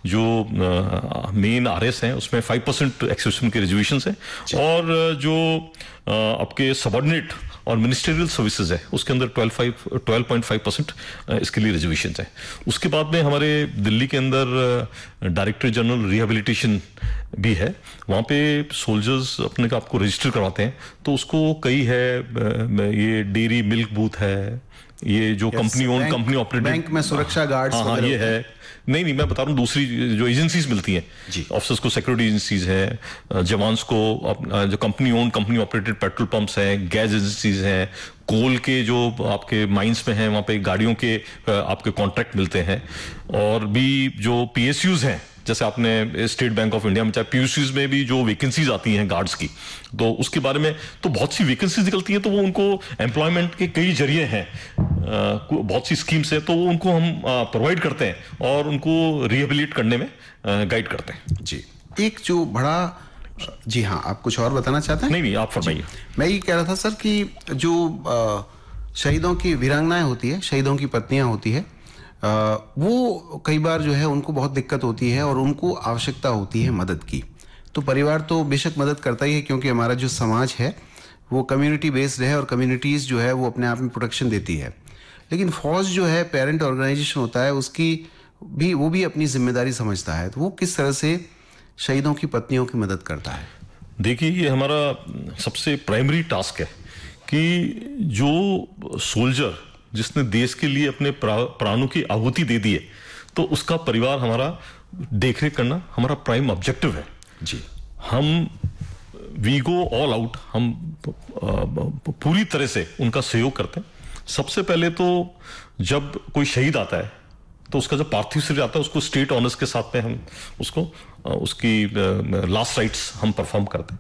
जो main RS हैं उसमें 5% एक्स के रिजर्वेशन है, और जो आपके सबऑर्डिनेट और मिनिस्ट्रियल सर्विसेज है उसके अंदर 12.5% इसके लिए रिजर्वेशन है। उसके बाद में हमारे दिल्ली के अंदर डायरेक्टर जनरल रिहेबिलिटेशन भी है, वहाँ पे सोल्जर्स अपने को आपको रजिस्टर करवाते हैं, तो उसको कई है, ये डेयरी मिल्क बूथ है, ये जो company own company operated bank में सुरक्षा गार्ड्स, हाँ ये है। नहीं, मैं बता रहा हूँ दूसरी जो एजेंसीज मिलती हैं ऑफिसर्स को, सिक्योरिटी एजेंसीज हैं, जवान्स को जो company own company operated petrol pumps हैं, गैस एजेंसीज हैं, कोल के जो आपके माइंस में हैं वहाँ पे गाड़ियों के आपके कॉन्ट्रैक्ट मिलते हैं, और भी जो पीएसयूज हैं, जैसे आपने स्टेट बैंक ऑफ इंडिया में चाहे पीयूसीज में भी जो वैकेंसीज आती हैं गार्ड्स की, तो उसके बारे में तो बहुत सी वैकेंसीज निकलती हैं, तो वो उनको एम्प्लॉयमेंट के कई जरिए हैं, बहुत सी स्कीम्स है, तो वो उनको हम प्रोवाइड करते हैं और उनको रिहेबिलिट करने में गाइड करते हैं। जी, एक जो बड़ा, जी हाँ, आप कुछ और बताना चाहते हैं? नहीं, आप फरमाइए। मैं ये कह रहा था सर कि जो शहीदों की वीरांगनाएं होती है, शहीदों की पत्नियां होती है, वो कई बार जो है उनको बहुत दिक्कत होती है और उनको आवश्यकता होती है मदद की। तो परिवार तो बेशक मदद करता ही है, क्योंकि हमारा जो समाज है वो कम्युनिटी बेस्ड है और कम्युनिटीज़ जो है वो अपने आप में प्रोटेक्शन देती है। लेकिन फौज जो है पेरेंट ऑर्गेनाइजेशन होता है, उसकी भी वो भी अपनी जिम्मेदारी समझता है, तो वो किस तरह से शहीदों की पत्नियों की मदद करता है? देखिए, ये हमारा सबसे प्राइमरी टास्क है कि जो सोल्जर जिसने देश के लिए अपने प्राणों की आहुति दे दी है, तो उसका परिवार हमारा देखरेख करना हमारा प्राइम ऑब्जेक्टिव है। जी, हम वी गो ऑल आउट, हम पूरी तरह से उनका सहयोग करते हैं। सबसे पहले तो जब कोई शहीद आता है तो उसका जब पार्थिव शरीर आता है उसको स्टेट ऑनर्स के साथ में हम उसको उसकी लास्ट राइट्स हम परफॉर्म करते हैं।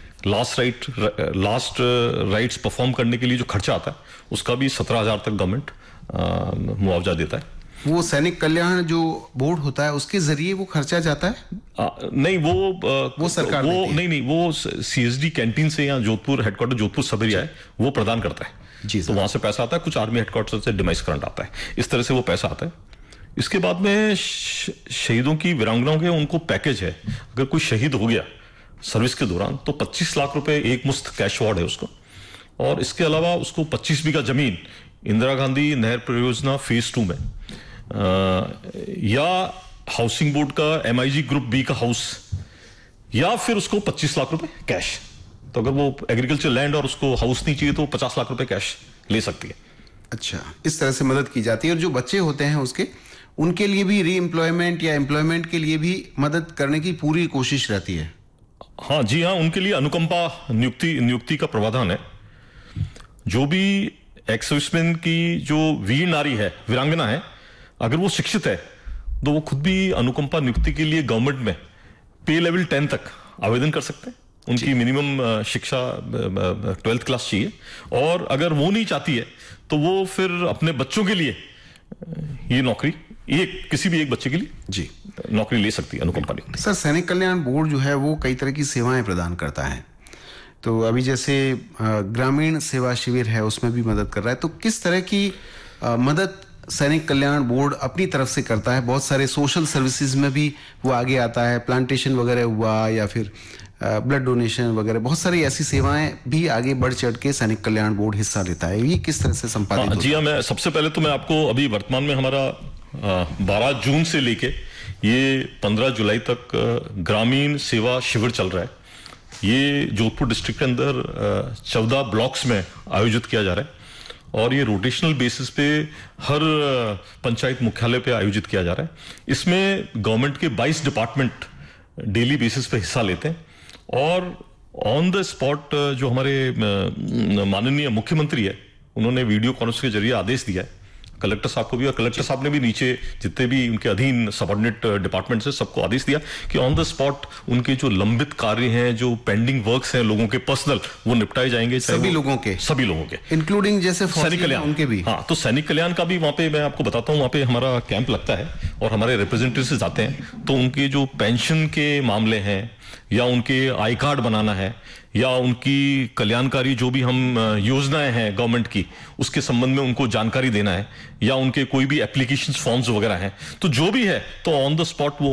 लास्ट राइट्स परफॉर्म करने के लिए जो खर्चा आता है उसका भी 17,000 तक गवर्नमेंट मुआवजा देता है। वो सैनिक कल्याण जो बोर्ड होता है उसके जरिए वो खर्चा जाता है? नहीं, वो सरकार नहीं, वो सीएसडी कैंटीन से, या जोधपुर हेडक्वार्टर जोधपुर सब एरिया है वो प्रदान करता है जी, तो वहां से पैसा आता है, कुछ आर्मी हेडक्वार्टर से डिमाइस करंट आता है, इस तरह से वो पैसा आता है। इसके बाद में शहीदों की वीरांगनाओं के उनको पैकेज है, अगर कोई शहीद हो गया सर्विस के दौरान तो 25 लाख रुपए एक मुश्त कैश अवार्ड है उसको, और इसके अलावा उसको 25 बीघा जमीन इंदिरा गांधी नहर परियोजना फेज 2 में, या हाउसिंग बोर्ड का MIG ग्रुप बी का हाउस, या फिर उसको 25 लाख रुपए कैश। तो अगर वो एग्रीकल्चर लैंड और उसको हाउस नहीं चाहिए तो 50 लाख रुपए कैश ले सकती है। अच्छा, इस तरह से मदद की जाती है। और जो बच्चे होते हैं उसके, उनके लिए भी री एम्प्लॉयमेंट या एम्प्लॉयमेंट के लिए भी मदद करने की पूरी कोशिश रहती है? हाँ जी, हाँ, उनके लिए अनुकंपा नियुक्ति का प्रावधान है। जो भी एक्स सर्विसमैन की जो वीर नारी है, वीरांगना है, अगर वो शिक्षित है तो वो खुद भी अनुकंपा नियुक्ति के लिए गवर्नमेंट में पे लेवल 10 तक आवेदन कर सकते हैं। उनकी मिनिमम शिक्षा 12th क्लास चाहिए, और अगर वो नहीं चाहती है तो वो फिर अपने बच्चों के लिए ये नौकरी, किसी भी एक बच्चे के लिए जी नौकरी ले सकती है अनुकंपा नियुक्ति। सर, सैनिक कल्याण बोर्ड जो है वो कई तरह की सेवाएं प्रदान करता है, तो अभी जैसे ग्रामीण सेवा शिविर है उसमें भी मदद कर रहा है, तो किस तरह की मदद सैनिक कल्याण बोर्ड अपनी तरफ से करता है? बहुत सारे सोशल सर्विसेज में भी वो आगे आता है, प्लांटेशन वगैरह हुआ या फिर ब्लड डोनेशन वगैरह, बहुत सारी ऐसी सेवाएं भी आगे बढ़ चढ़ के सैनिक कल्याण बोर्ड हिस्सा लेता है। ये किस तरह से संपादित होता है? जी हाँ, मैं सबसे पहले तो मैं आपको अभी वर्तमान में हमारा 12 जून से लेके ये 15 जुलाई तक ग्रामीण सेवा शिविर चल रहा है। ये जोधपुर डिस्ट्रिक्ट के अंदर 14 ब्लॉक्स में आयोजित किया जा रहा है, और ये रोटेशनल बेसिस पे हर पंचायत मुख्यालय पे आयोजित किया जा रहा है। इसमें गवर्नमेंट के 22 डिपार्टमेंट डेली बेसिस पे हिस्सा लेते हैं, और ऑन द स्पॉट जो हमारे माननीय मुख्यमंत्री है उन्होंने वीडियो कॉन्फ्रेंस के जरिए आदेश दिया है कलेक्टर साहब को भी, और कलेक्टर साहब ने भी नीचे जितने भी उनके अधीन सबऑर्डिनेट डिपार्टमेंट्स है सबको आदेश दिया कि ऑन द स्पॉट उनके जो लंबित कार्य हैं, जो पेंडिंग वर्क्स हैं लोगों के पर्सनल, वो निपटाए जाएंगे। सभी लोगों के इंक्लूडिंग जैसे सैनिक कल्याण उनके भी। हाँ, तो सैनिक कल्याण का भी वहां पे मैं आपको बताता हूँ, वहां पे हमारा कैंप लगता है और हमारे रिप्रेजेंटेटिव्स जाते हैं, तो उनके जो पेंशन के मामले हैं या उनके आई कार्ड बनाना है या उनकी कल्याणकारी जो भी हम योजनाएं हैं गवर्नमेंट की उसके संबंध में उनको जानकारी देना है, या उनके कोई भी एप्लीकेशन फॉर्म्स वगैरह हैं, तो जो भी है तो ऑन द स्पॉट वो